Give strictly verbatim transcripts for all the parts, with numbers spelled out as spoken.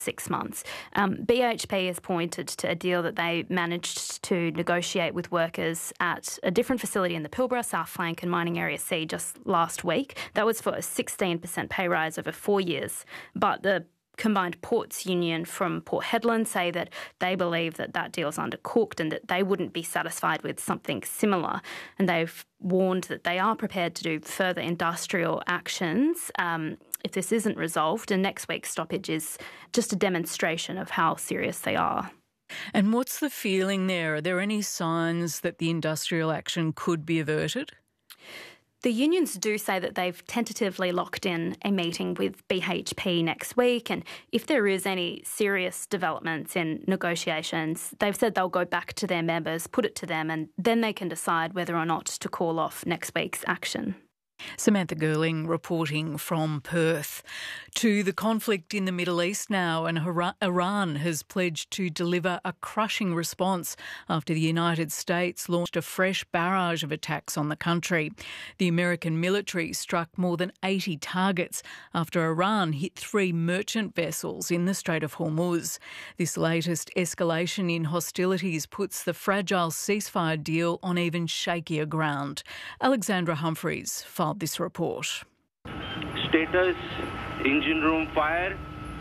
six months. Um, B H P has pointed to a deal that they managed to negotiate with workers at a different facility in the Pilbara, South Flank and Mining Area C just last week. That was for a sixteen percent pay rise over four years. But the Combined Ports Union from Port Hedland say that they believe that that deal's undercooked and that they wouldn't be satisfied with something similar. And they've warned that they are prepared to do further industrial actions um, if this isn't resolved. And next week's stoppage is just a demonstration of how serious they are. And what's the feeling there? Are there any signs that the industrial action could be averted? The unions do say that they've tentatively locked in a meeting with B H P next week, and if there is any serious developments in negotiations, they've said they'll go back to their members, put it to them, and then they can decide whether or not to call off next week's action. Samantha Gerling reporting from Perth. To the conflict in the Middle East now, and Iran has pledged to deliver a crushing response after the United States launched a fresh barrage of attacks on the country. The American military struck more than eighty targets after Iran hit three merchant vessels in the Strait of Hormuz. This latest escalation in hostilities puts the fragile ceasefire deal on even shakier ground. Alexandra Humphreys filed this report. Status, engine room fire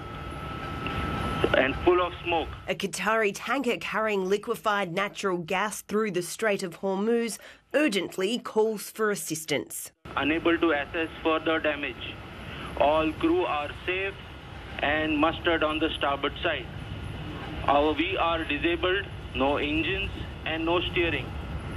and full of smoke. A Qatari tanker carrying liquefied natural gas through the Strait of Hormuz urgently calls for assistance. Unable to assess further damage. All crew are safe and mustered on the starboard side. Our we are disabled, no engines and no steering.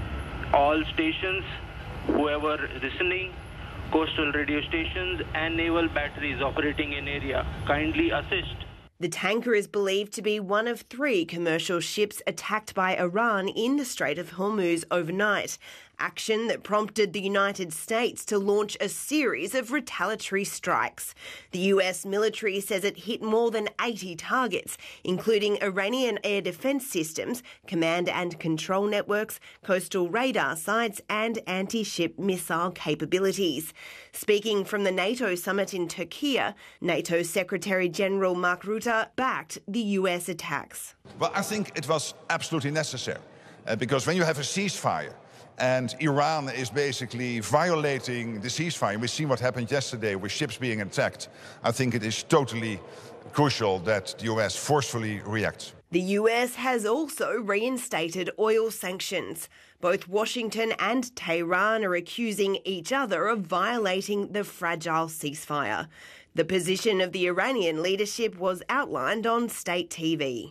All stations, whoever listening, coastal radio stations and naval batteries operating in area, kindly assist. The tanker is believed to be one of three commercial ships attacked by Iran in the Strait of Hormuz overnight, action that prompted the United States to launch a series of retaliatory strikes. The U S military says it hit more than eighty targets, including Iranian air defence systems, command and control networks, coastal radar sites and anti-ship missile capabilities. Speaking from the NATO summit in Turkey, NATO Secretary-General Mark Rutte backed the U S attacks. Well, I think it was absolutely necessary, uh, because when you have a ceasefire, and Iran is basically violating the ceasefire. We've seen what happened yesterday with ships being attacked. I think it is totally crucial that the U S forcefully reacts. The U S has also reinstated oil sanctions. Both Washington and Tehran are accusing each other of violating the fragile ceasefire. The position of the Iranian leadership was outlined on state T V.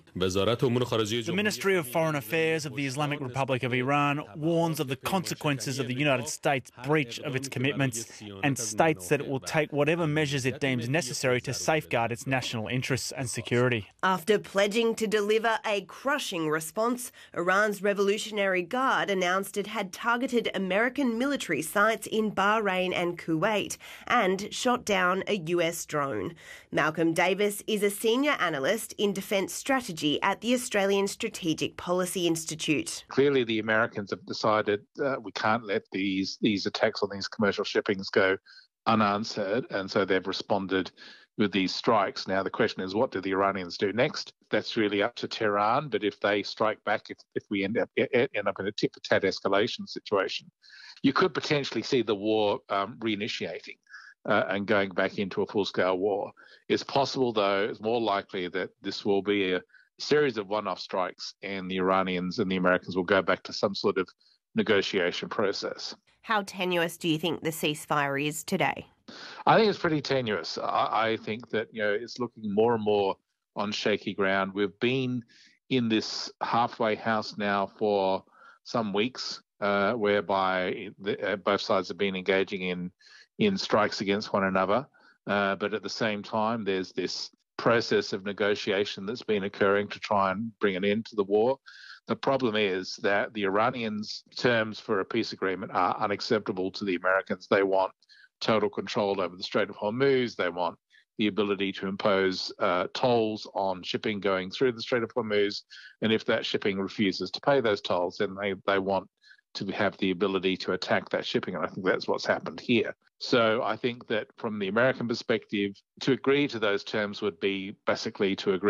The Ministry of Foreign Affairs of the Islamic Republic of Iran warns of the consequences of the United States' breach of its commitments and states that it will take whatever measures it deems necessary to safeguard its national interests and security. After pledging to deliver a crushing response, Iran's Revolutionary Guard announced it had targeted American military sites in Bahrain and Kuwait and shot down a U S drone. Malcolm Davis is a senior analyst in defence strategy at the Australian Strategic Policy Institute. Clearly, the Americans have decided uh, we can't let these these attacks on these commercial shippings go unanswered, and so they've responded with these strikes. Now, the question is, what do the Iranians do next? That's really up to Tehran, but if they strike back, if, if we end up, end up in a tit-for-tat escalation situation, you could potentially see the war um, reinitiating. Uh, and going back into a full-scale war. It's possible, though, it's more likely that this will be a series of one-off strikes and the Iranians and the Americans will go back to some sort of negotiation process. How tenuous do you think the ceasefire is today? I think it's pretty tenuous. I, I think that, you know, it's looking more and more on shaky ground. We've been in this halfway house now for some weeks, uh, whereby the, uh, both sides have been engaging in in strikes against one another. Uh, but at the same time, there's this process of negotiation that's been occurring to try and bring an end to the war. The problem is that the Iranians' terms for a peace agreement are unacceptable to the Americans. They want total control over the Strait of Hormuz. They want the ability to impose uh, tolls on shipping going through the Strait of Hormuz. And if that shipping refuses to pay those tolls, then they, they want to have the ability to attack that shipping. And I think that's what's happened here. So I think that from the American perspective, to agree to those terms would be basically to agree